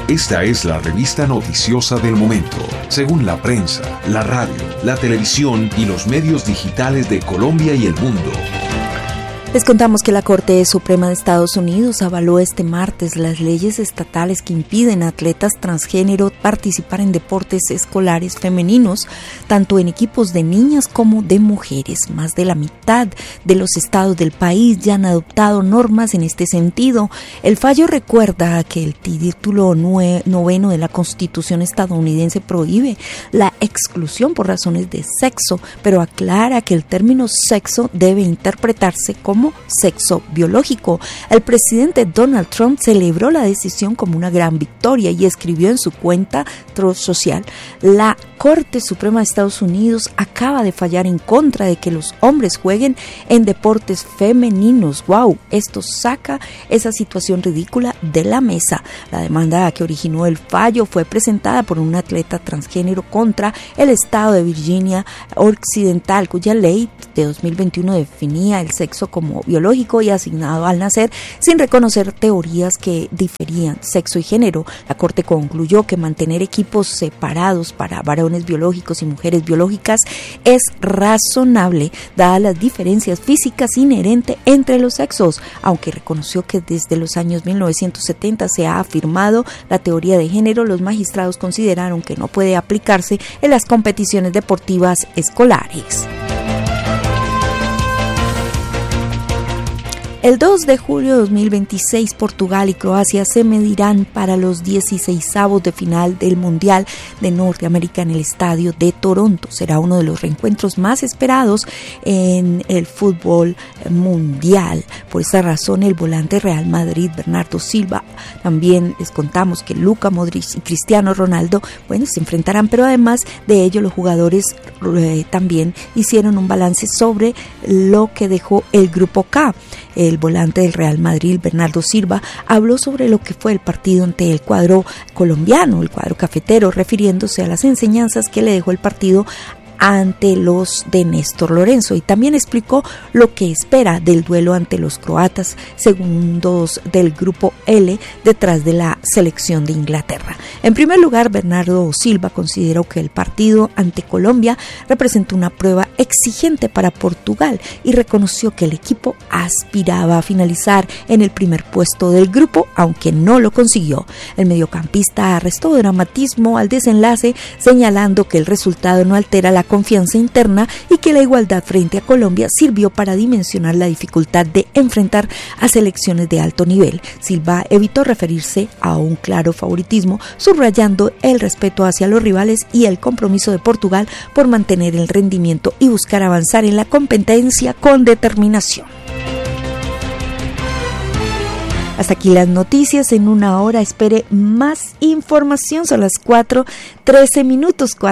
Esta es la revista noticiosa del momento, según la prensa, la radio, la televisión y los medios digitales de Colombia y el mundo. Les contamos que la Corte Suprema de Estados Unidos avaló este martes las leyes estatales que impiden a atletas transgénero participar en deportes escolares femeninos, tanto en equipos de niñas como de mujeres. Más de la mitad de los estados del país ya han adoptado normas en este sentido. El fallo recuerda que el título 9 de la Constitución estadounidense prohíbe la exclusión por razones de sexo, pero aclara que el término sexo debe interpretarse como sexo biológico. El presidente Donald Trump celebró la decisión como una gran victoria y escribió en su cuenta Truth Social: la Corte Suprema de Estados Unidos acaba de fallar en contra de que los hombres jueguen en deportes femeninos. ¡Wow! Esto saca esa situación ridícula de la mesa. La demanda que originó el fallo fue presentada por un atleta transgénero contra el estado de Virginia Occidental, cuya ley de 2021 definía el sexo como biológico y asignado al nacer, sin reconocer teorías que diferían sexo y género. La Corte concluyó que mantener equipos separados para varones biológicos y mujeres biológicas es razonable, dadas las diferencias físicas inherentes entre los sexos, aunque reconoció que desde los años 1970 se ha afirmado la teoría de género. Los magistrados consideraron que no puede aplicarse en las competiciones deportivas escolares. El 2 de julio de 2026, Portugal y Croacia se medirán para los 16avos de final del Mundial de Norteamérica en el estadio de Toronto. Será uno de los reencuentros más esperados en el fútbol mundial. Por esta razón, el volante Real Madrid, Bernardo Silva, también les contamos que Luka Modric y Cristiano Ronaldo, se enfrentarán, pero además de ello, los jugadores también hicieron un balance sobre lo que dejó el Grupo K. El volante del Real Madrid, Bernardo Silva, habló sobre lo que fue el partido ante el cuadro colombiano, el cuadro cafetero, refiriéndose a las enseñanzas que le dejó el partido ante los de Néstor Lorenzo, y también explicó lo que espera del duelo ante los croatas, segundos del grupo L detrás de la selección de Inglaterra. En primer lugar, Bernardo Silva consideró que el partido ante Colombia representó una prueba exigente para Portugal y reconoció que el equipo aspiraba a finalizar en el primer puesto del grupo, aunque no lo consiguió. El mediocampista restó dramatismo al desenlace, señalando que el resultado no altera la confianza interna y que la igualdad frente a Colombia sirvió para dimensionar la dificultad de enfrentar a selecciones de alto nivel. Silva evitó referirse a un claro favoritismo, subrayando el respeto hacia los rivales y el compromiso de Portugal por mantener el rendimiento y buscar avanzar en la competencia con determinación. Hasta aquí las noticias. En una hora espere más información. Son las 4:13.